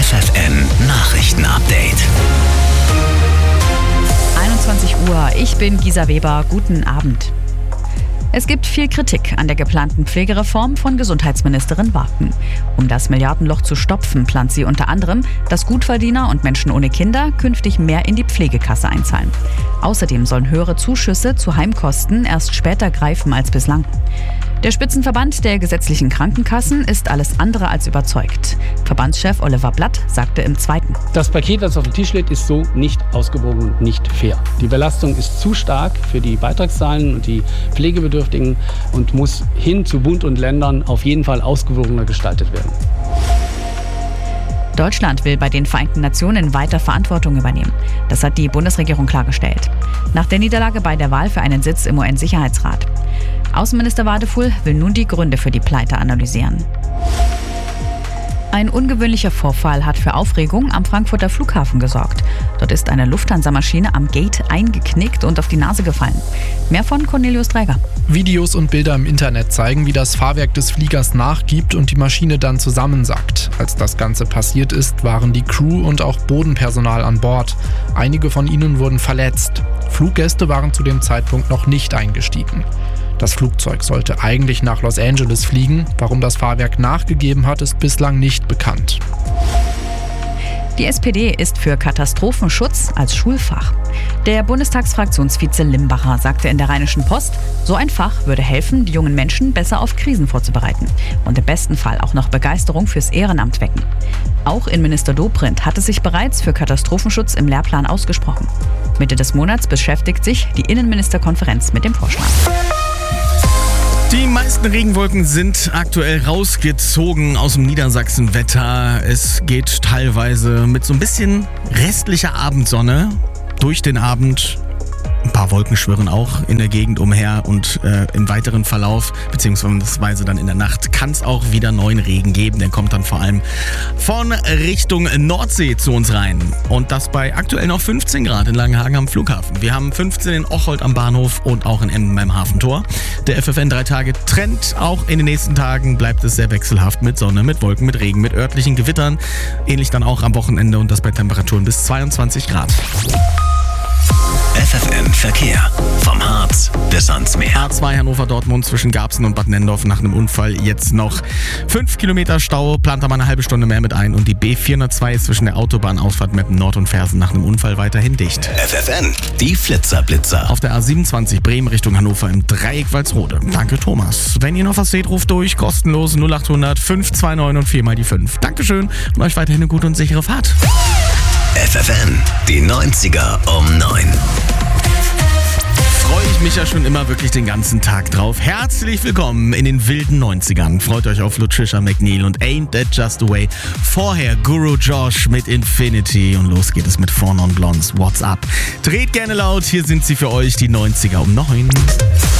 FFN Nachrichten-Update. 21 Uhr, ich bin Gisa Weber, guten Abend. Es gibt viel Kritik an der geplanten Pflegereform von Gesundheitsministerin Warken. Um das Milliardenloch zu stopfen, plant sie unter anderem, dass Gutverdiener und Menschen ohne Kinder künftig mehr in die Pflegekasse einzahlen. Außerdem sollen höhere Zuschüsse zu Heimkosten erst später greifen als bislang. Der Spitzenverband der gesetzlichen Krankenkassen ist alles andere als überzeugt. Verbandschef Oliver Blatt sagte im Zweiten: Das Paket, das auf dem Tisch liegt, ist so nicht ausgewogen und nicht fair. Die Belastung ist zu stark für die Beitragszahlen und die Pflegebedürftigen und muss hin zu Bund und Ländern auf jeden Fall ausgewogener gestaltet werden. Deutschland will bei den Vereinten Nationen weiter Verantwortung übernehmen. Das hat die Bundesregierung klargestellt. Nach der Niederlage bei der Wahl für einen Sitz im UN-Sicherheitsrat. Außenminister Wadefuhl will nun die Gründe für die Pleite analysieren. Ein ungewöhnlicher Vorfall hat für Aufregung am Frankfurter Flughafen gesorgt. Dort ist eine Lufthansa-Maschine am Gate eingeknickt und auf die Nase gefallen. Mehr von Cornelius Dräger. Videos und Bilder im Internet zeigen, wie das Fahrwerk des Fliegers nachgibt und die Maschine dann zusammensackt. Als das Ganze passiert ist, waren die Crew und auch Bodenpersonal an Bord. Einige von ihnen wurden verletzt. Fluggäste waren zu dem Zeitpunkt noch nicht eingestiegen. Das Flugzeug sollte eigentlich nach Los Angeles fliegen. Warum das Fahrwerk nachgegeben hat, ist bislang nicht bekannt. Die SPD ist für Katastrophenschutz als Schulfach. Der Bundestagsfraktionsvize Limbacher sagte in der Rheinischen Post, so ein Fach würde helfen, die jungen Menschen besser auf Krisen vorzubereiten und im besten Fall auch noch Begeisterung fürs Ehrenamt wecken. Auch Innenminister Dobrindt hatte sich bereits für Katastrophenschutz im Lehrplan ausgesprochen. Mitte des Monats beschäftigt sich die Innenministerkonferenz mit dem Vorschlag. Die meisten Regenwolken sind aktuell rausgezogen aus dem Niedersachsen-Wetter. Es geht teilweise mit so ein bisschen restlicher Abendsonne durch den Abend. Ein paar Wolken schwirren auch in der Gegend umher und im weiteren Verlauf, beziehungsweise dann in der Nacht, kann es auch wieder neuen Regen geben. Der kommt dann vor allem von Richtung Nordsee zu uns rein. Und das bei aktuell noch 15 Grad in Langenhagen am Flughafen. Wir haben 15 in Ocholt am Bahnhof und auch in Emden beim Hafentor. Der FFN 3-Tage-Trend, auch in den nächsten Tagen bleibt es sehr wechselhaft mit Sonne, mit Wolken, mit Regen, mit örtlichen Gewittern. Ähnlich dann auch am Wochenende und das bei Temperaturen bis 22 Grad. FFN Verkehr. Vom Harz bis ans Meer. A2 Hannover-Dortmund zwischen Garbsen und Bad Nendorf nach einem Unfall jetzt noch 5 Kilometer Stau, plant aber eine halbe Stunde mehr mit ein und die B402 ist zwischen der Autobahnausfahrt Meppen Nord und Fersen nach einem Unfall weiterhin dicht. FFN, die Flitzer-Blitzer. Auf der A27 Bremen Richtung Hannover im Dreieck Walsrode. Danke Thomas. Wenn ihr noch was seht, ruft durch, kostenlos 0800 529 und 4 mal die 5. Dankeschön und euch weiterhin eine gute und sichere Fahrt. FFN, die 90er um 9. Freue ich mich ja schon immer wirklich den ganzen Tag drauf. Herzlich willkommen in den wilden 90ern. Freut euch auf Lutricia McNeil und Ain't That Just the Way. Vorher Guru Josh mit Infinity und los geht es mit 4 Non Blondes. What's up? Dreht gerne laut, hier sind sie für euch, die 90er um 9.